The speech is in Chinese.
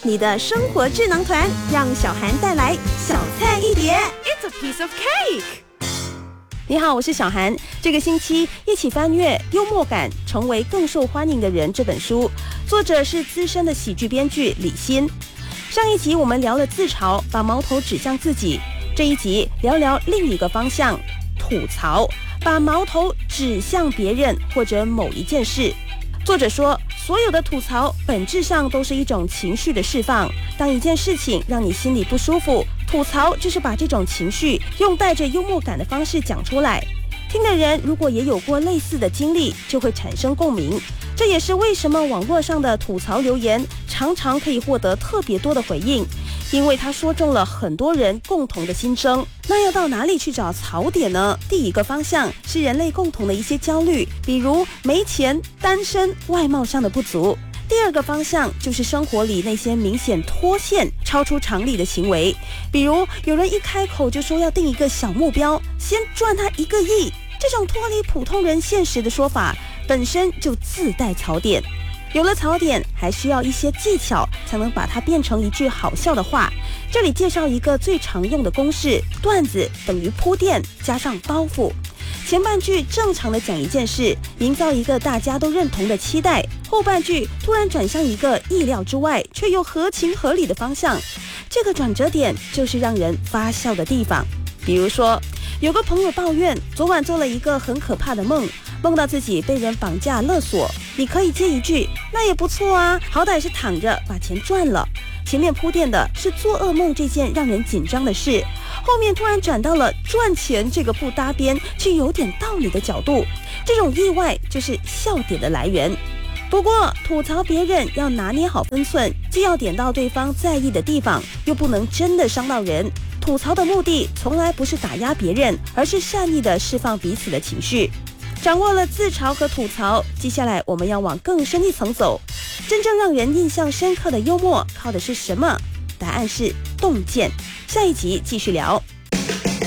你的生活智囊团，让小涵带来小菜一碟。 It's a piece of cake。 你好，我是小涵。这个星期一起翻阅《幽默感成为更受欢迎的人》这本书，作者是资深的喜剧编剧李欣。上一集我们聊了自嘲，把矛头指向自己。这一集聊聊另一个方向，吐槽，把矛头指向别人或者某一件事。作者说，所有的吐槽本质上都是一种情绪的释放。当一件事情让你心里不舒服，吐槽就是把这种情绪用带着幽默感的方式讲出来。听的人如果也有过类似的经历，就会产生共鸣。这也是为什么网络上的吐槽留言常常可以获得特别多的回应，因为他说中了很多人共同的心声。那要到哪里去找槽点呢？第一个方向是人类共同的一些焦虑，比如没钱、单身、外貌上的不足。第二个方向就是生活里那些明显脱线、超出常理的行为，比如有人一开口就说要定一个小目标，先赚他1个亿，这种脱离普通人现实的说法本身就自带槽点。有了槽点，还需要一些技巧才能把它变成一句好笑的话。这里介绍一个最常用的公式：段子等于铺垫加上包袱。前半句正常的讲一件事，营造一个大家都认同的期待，后半句突然转向一个意料之外却又合情合理的方向。这个转折点就是让人发笑的地方。比如说，有个朋友抱怨昨晚做了一个很可怕的梦，梦到自己被人绑架勒索。你可以接一句，那也不错啊，好歹是躺着把钱赚了。前面铺垫的是做噩梦这件让人紧张的事，后面突然转到了赚钱这个不搭边却有点道理的角度。这种意外就是笑点的来源。不过吐槽别人要拿捏好分寸，既要点到对方在意的地方，又不能真的伤到人。吐槽的目的从来不是打压别人，而是善意的释放彼此的情绪。掌握了自嘲和吐槽，接下来我们要往更深一层走。真正让人印象深刻的幽默靠的是什么？答案是洞见。下一集继续聊。